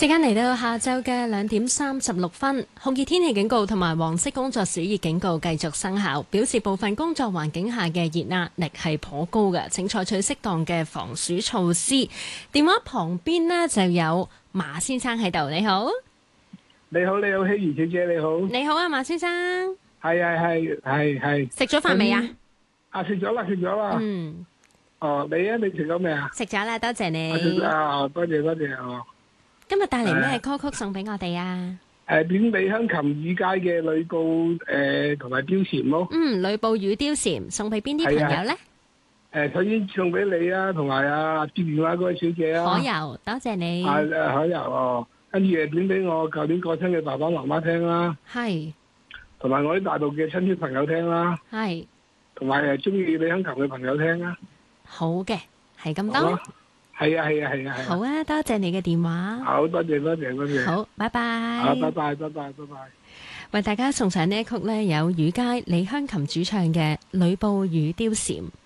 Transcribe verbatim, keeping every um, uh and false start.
時間嚟到下晝嘅兩點三十六分，酷熱天氣警告同埋黃色工作暑熱警告繼續生效，表示部分工作環境下嘅熱壓力係頗高嘅，請採取適當嘅防暑措施。電話旁邊呢就有馬先生喺度，你好， 你好，你好，希怡小姐你好， 你好啊，馬先生， 係係係係係， 食咗飯未啊？ 啊食咗啦，食咗啦。 嗯， 哦，你啊，你食咗未啊？ 食咗啦，多謝你。 啊，多謝多謝哦。 今日帶嚟咩歌曲送俾我哋啊？ 誒，點李香琴雨街嘅呂布誒同埋貂蟬咯。 嗯，呂布與貂蟬送俾邊啲朋友咧？ 誒，首先送俾你啊，同埋啊接電話嗰位小姐啊。 可由，多謝你。 啊誒，可由哦，跟住誒點俾我舊年過親嘅爸爸媽媽聽啦。 係。 同埋我啲大陸嘅親戚朋友聽啦。 係。 同埋誒中意李香琴嘅朋友聽啦。 好嘅，係咁多。 係啊係啊係啊係。 好啊，多謝你嘅電話。 好多謝多謝多謝。 好，拜拜。 好，拜拜拜拜拜拜。 為大家送上呢一曲呢，有雨佳李香琴主唱嘅《呂布與貂蟬》。